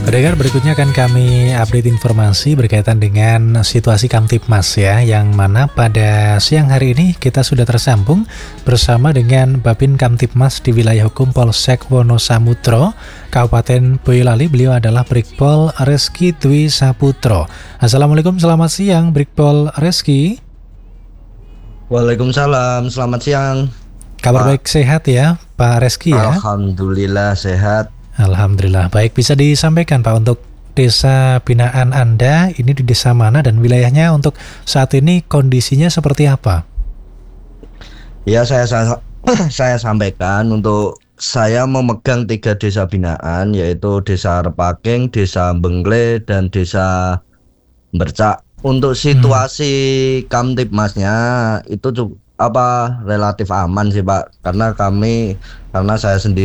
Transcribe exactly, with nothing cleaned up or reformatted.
Pendengar, berikutnya akan kami update informasi berkaitan dengan situasi Kamtibmas ya, yang mana pada siang hari ini kita sudah tersambung bersama dengan Babin Kamtibmas di wilayah hukum Polsek Wonosamudro, Kabupaten Boyolali. Beliau adalah Brigpol Reski Dwi Saputro. Assalamualaikum, selamat siang Brigpol Reski. Waalaikumsalam, selamat siang. Kabar Pak. baik, sehat ya Pak Reski ya? Alhamdulillah sehat. Alhamdulillah baik. Bisa disampaikan Pak untuk desa binaan Anda ini di desa mana dan wilayahnya untuk saat ini kondisinya seperti apa? Ya saya saya, saya sampaikan untuk saya memegang tiga desa binaan, yaitu Desa Repaking, Desa Bengle, dan Desa Bercak. Untuk situasi hmm. Kamtibmasnya itu cukup apa relatif aman sih Pak, karena kami karena saya sendiri